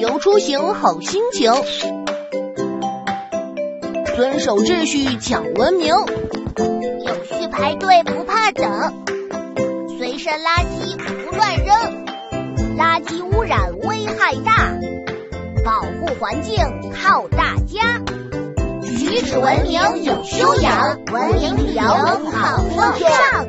游出行好心情，遵守秩序讲文明， 有序排队不怕等，随身垃圾不乱扔，垃圾污染危害大，保护环境靠大家。举止文明有修养，文明旅游好风尚。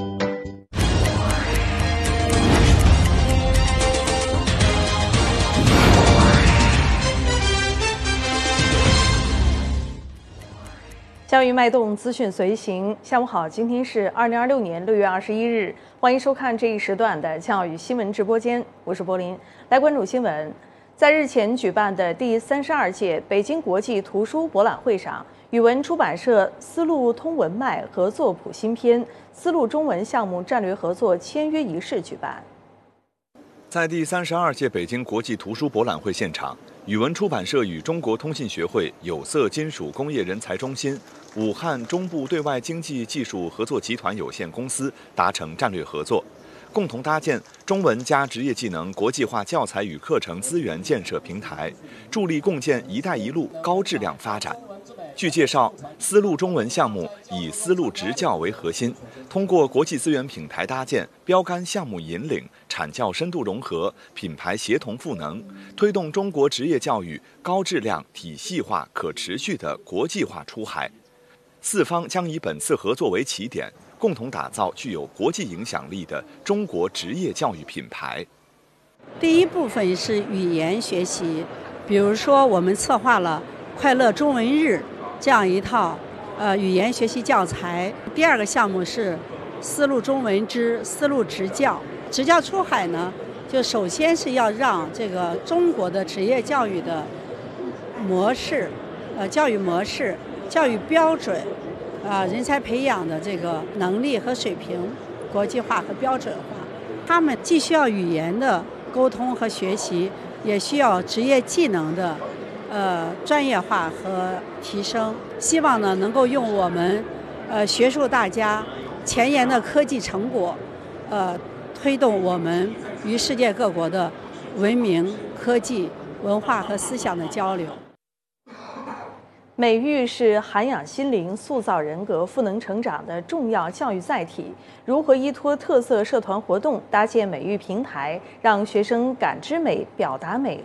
教育脉动，资讯随行。下午好，今天是2026年6月21日，欢迎收看这一时段的教育新闻直播间，我是柏林。来关注新闻，在日前举办的第32届北京国际图书博览会上，语文出版社丝路通文脉合作谱新篇丝路中文项目战略合作签约仪式举办。 在第32届北京国际图书博览会现场，语文出版社与中国通信学会有色金属工业人才中心、武汉中部对外经济技术合作集团有限公司达成战略合作，共同搭建中文加职业技能国际化教材与课程资源建设平台，助力共建“一带一路”高质量发展。据介绍，丝路中文项目以丝路职教为核心，通过国际资源平台搭建、标杆项目引领、产教深度融合、品牌协同赋能，推动中国职业教育高质量、体系化、可持续的国际化出海。四方将以本次合作为起点，共同打造具有国际影响力的中国职业教育品牌。 第一部分是语言学习，比如说我们策划了快乐中文日这样一套语言学习教材。第二个项目是丝路中文之丝路职教。职教出海呢，就首先是要让这个中国的职业教育的模式、教育模式、教育标准、人才培养的这个能力和水平国际化和标准化。他们既需要语言的沟通和学习，也需要职业技能的专业化和提升。希望呢能够用我们学术大家前沿的科技成果推动我们与世界各国的文明、科技、文化和思想的交流。 美育是涵养心灵、塑造人格、赋能成长的重要教育载体。如何依托特色社团活动搭建美育平台，让学生感知美、表达美、